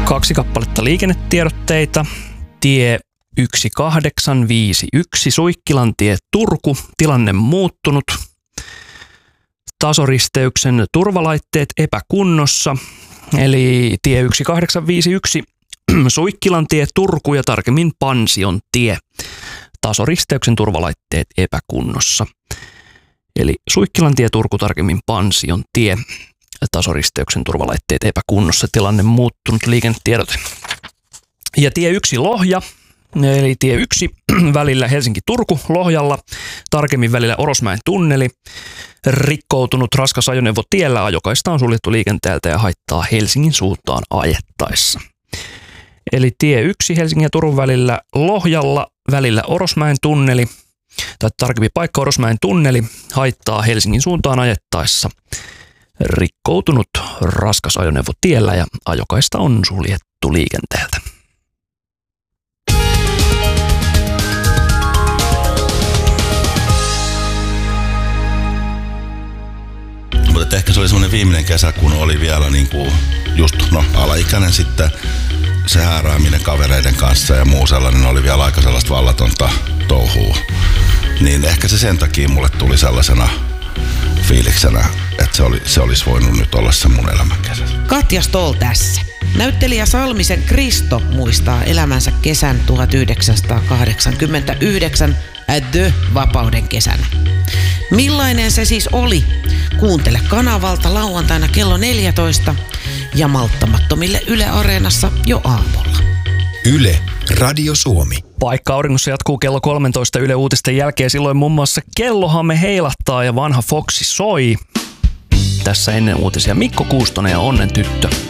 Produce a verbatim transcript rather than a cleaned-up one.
Kaksi kappaletta liikennetiedotteita. Tie yksi kahdeksan viisi yksi, Suikkilantie, Turku. Tilanne muuttunut. Tasoristeyksen turvalaitteet epäkunnossa. Eli tie yksi kahdeksan viisi yksi, Suikkilantie, Turku ja tarkemmin Pansion tie. Tasoristeyksen turvalaitteet epäkunnossa. Eli Suikkilantie, Turku, tarkemmin Pansion tie. Tasoristeyksen turvalaitteet epäkunnossa. Tilanne muuttunut, liikennetiedote. Ja tie yksi Lohja, eli tie yksi välillä Helsinki-Turku Lohjalla, tarkemmin välillä Orosmäen tunneli. Rikkoutunut raskas ajoneuvo tiellä, ajokaista on suljettu liikenteeltä ja haittaa Helsingin suuntaan ajettaessa. Eli tie yksi Helsingin ja Turun välillä Lohjalla, välillä Orosmäen tunneli, tai tarkemmin paikka Orosmäen tunneli, haittaa Helsingin suuntaan ajettaessa. Rikkoutunut raskas ajoneuvo tiellä ja ajokaista on suljettu liikenteeltä. Mutta ehkä se oli semmoinen viimeinen kesä, kun oli vielä niin kuin just no, alaikäinen sitten. Se häärääminen kavereiden kanssa ja muu sellainen oli vielä aika sellaista vallatonta touhua. Niin ehkä se sen takia mulle tuli sellaisena fiiliksenä, että se, oli, se olisi voinut nyt olla se mun elämän kesä. Katja Stoll tässä. Näyttelijä Salmisen Kristo muistaa elämänsä kesän tuhatyhdeksänsataakahdeksankymmentäyhdeksän The Vapauden kesänä. Millainen se siis oli? Kuuntele kanavalta lauantaina kello neljätoista ja malttamattomille Yle Areenassa jo aamulla. Yle, Radio Suomi. Paikka auringossa jatkuu kello kolmetoista Yle Uutisten jälkeen. Silloin muun muassa kellohamme heilahtaa ja vanha Foxi soi. Tässä ennen uutisia Mikko Kuustonen ja Onnen tyttö.